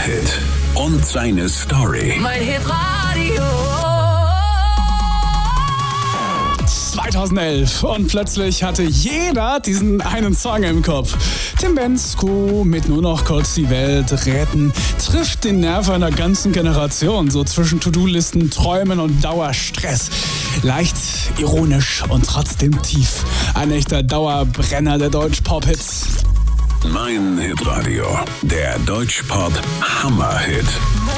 Hammerhit und seine Story. Mein Hitradio. 2011 und plötzlich hatte jeder diesen einen Song im Kopf. Tim Bendzko mit Nur noch kurz die Welt retten trifft den Nerv einer ganzen Generation, so zwischen To-Do-Listen, Träumen und Dauerstress. Leicht ironisch und trotzdem tief. Ein echter Dauerbrenner der Deutsch-Pop-Hits. Mein Hitradio, der Deutschpop Hammerhit.